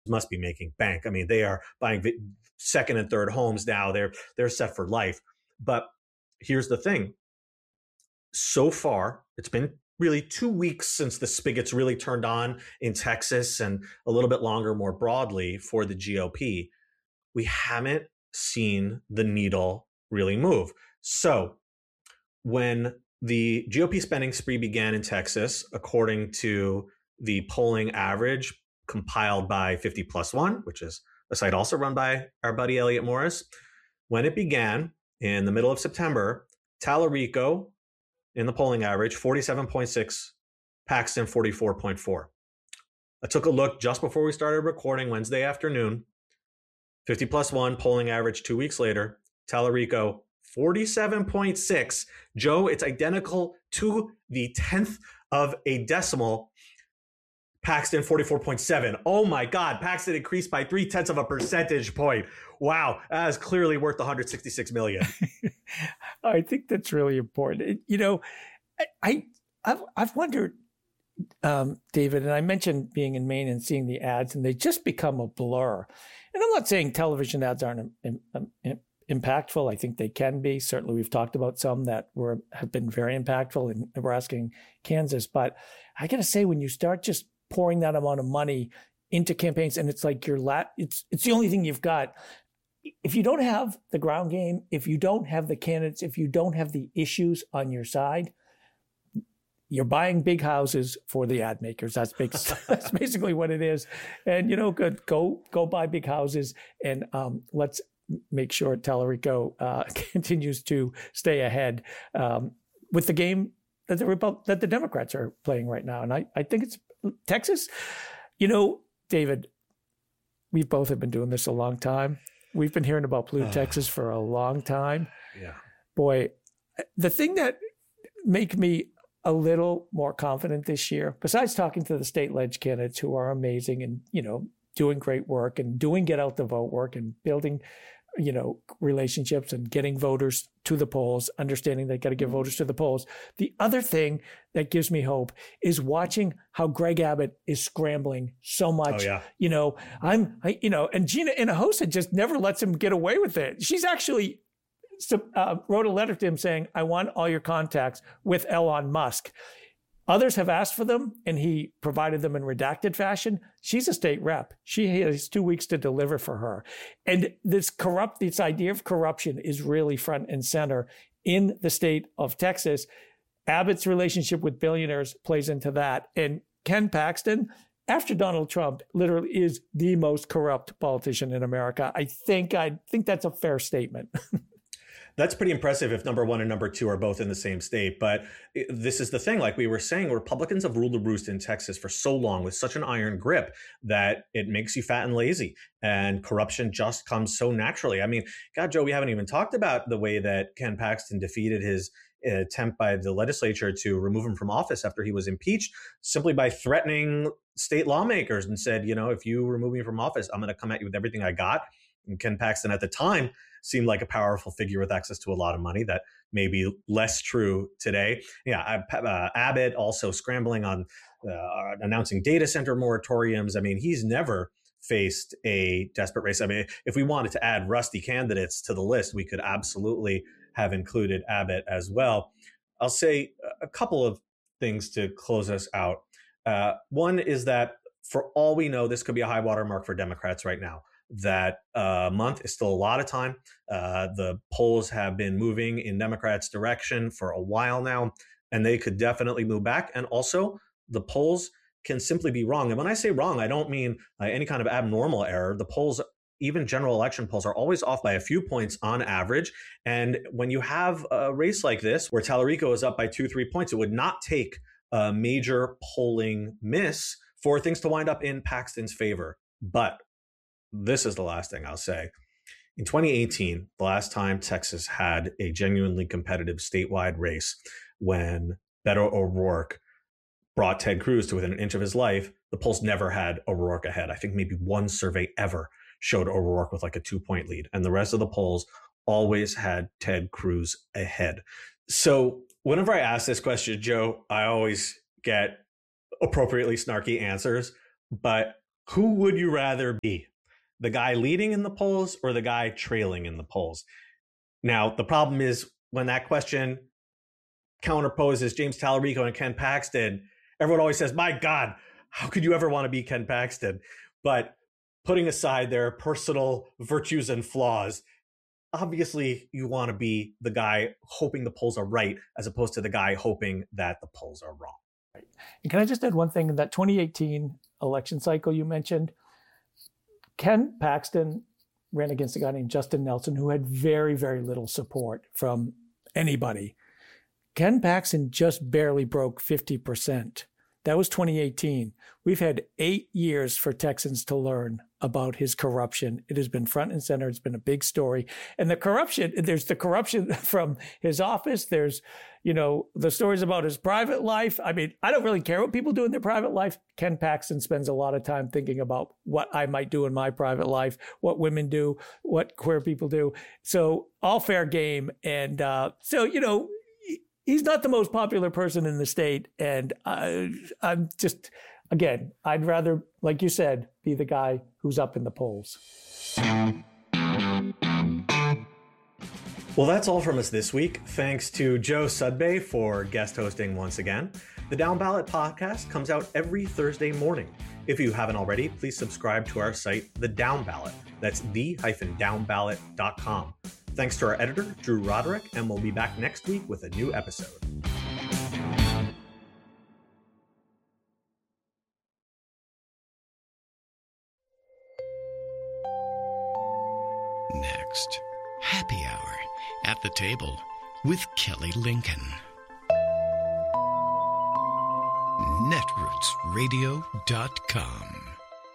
must be making bank. I mean, they are buying second and third homes now. They're set for life. But here's the thing. So far, it's been really 2 weeks since the spigots really turned on in Texas, and a little bit longer more broadly for the GOP. We haven't seen the needle really move. So when the GOP spending spree began in Texas, according to the polling average compiled by 50 Plus One, which is a site also run by our buddy Elliot Morris, when it began in the middle of September, Tallarico in the polling average, 47.6, Paxton 44.4. I took a look just before we started recording Wednesday afternoon. 50 Plus One polling average 2 weeks later, Tallarico 47.6. Joe, it's identical to the 10th of a decimal. Paxton 44.7. Oh my God, Paxton increased by 0.3 of a percentage point. Wow, that is clearly worth 166 million. I think that's really important. I've wondered, David, and I mentioned being in Maine and seeing the ads, and they just become a blur. And I'm not saying television ads aren't impactful. I think they can be. Certainly, we've talked about some that have been very impactful in Nebraska and Kansas. But I got to say, when you start just pouring that amount of money into campaigns, and it's like it's the only thing you've got. If you don't have the ground game, if you don't have the candidates, if you don't have the issues on your side, you're buying big houses for the ad makers. That's basically what it is. And, good. Go buy big houses, and let's make sure Tallarico continues to stay ahead with the game that the Democrats are playing right now. And I think it's Texas. David, we both have been doing this a long time. We've been hearing about blue Texas for a long time. Yeah. Boy, the thing that make me a little more confident this year, besides talking to the state ledge candidates who are amazing and, doing great work and doing get out the vote work and building, relationships and getting voters to the polls, understanding they got to get voters to the polls. The other thing that gives me hope is watching how Greg Abbott is scrambling so much. Oh, yeah. And Gina Hinojosa just never lets him get away with it. She's actually wrote a letter to him saying, I want all your contacts with Elon Musk. Others have asked for them, and he provided them in redacted fashion. She's a state rep. She has 2 weeks to deliver for her. And this idea of corruption is really front and center in the state of Texas. Abbott's relationship with billionaires plays into that. And Ken Paxton, after Donald Trump, literally is the most corrupt politician in America. I think that's a fair statement. That's pretty impressive if number one and number two are both in the same state. But this is the thing, like we were saying, Republicans have ruled the roost in Texas for so long with such an iron grip that it makes you fat and lazy, and corruption just comes so naturally. I mean, God, Joe, we haven't even talked about the way that Ken Paxton defeated his attempt by the legislature to remove him from office after he was impeached, simply by threatening state lawmakers and said, if you remove me from office, I'm going to come at you with everything I got. And Ken Paxton at the time seemed like a powerful figure with access to a lot of money. That may be less true today. Yeah, Abbott also scrambling on announcing data center moratoriums. I mean, he's never faced a desperate race. I mean, if we wanted to add rusty candidates to the list, we could absolutely have included Abbott as well. I'll say a couple of things to close us out. One is that for all we know, this could be a high water mark for Democrats right now. That month is still a lot of time. The polls have been moving in Democrats' direction for a while now, and they could definitely move back. And also, the polls can simply be wrong. And when I say wrong, I don't mean any kind of abnormal error. The polls, even general election polls, are always off by a few points on average. And when you have a race like this, where Tallarico is up by 2-3 points, it would not take a major polling miss for things to wind up in Paxton's favor. But this is the last thing I'll say. In 2018, the last time Texas had a genuinely competitive statewide race, when Beto O'Rourke brought Ted Cruz to within an inch of his life, the polls never had O'Rourke ahead. I think maybe one survey ever showed O'Rourke with like a 2-point lead, and the rest of the polls always had Ted Cruz ahead. So whenever I ask this question, Joe, I always get appropriately snarky answers, but Who would you rather be? The guy leading in the polls or the guy trailing in the polls? Now, the problem is when that question counterposes James Talarico and Ken Paxton, everyone always says, my God, how could you ever want to be Ken Paxton? But putting aside their personal virtues and flaws, obviously you want to be the guy hoping the polls are right as opposed to the guy hoping that the polls are wrong. And can I just add one thing? In that 2018 election cycle you mentioned, Ken Paxton ran against a guy named Justin Nelson, who had very, very little support from anybody. Ken Paxton just barely broke 50%. That was 2018. We've had 8 years for Texans to learn about his corruption. It has been front and center. It's been a big story. And the corruption, there's the corruption from his office. There's, the stories about his private life. I mean, I don't really care what people do in their private life. Ken Paxton spends a lot of time thinking about what I might do in my private life, what women do, what queer people do. So all fair game. And he's not the most popular person in the state. And I'm just, again, I'd rather, like you said, be the guy who's up in the polls. Well, that's all from us this week. Thanks to Joe Sudbay for guest hosting once again. The Down Ballot podcast comes out every Thursday morning. If you haven't already, please subscribe to our site, The Down Ballot. That's the-downballot.com. Thanks to our editor, Drew Roderick, and we'll be back next week with a new episode. Next, happy hour at the table with Kelly Lincoln. netrootsradio.com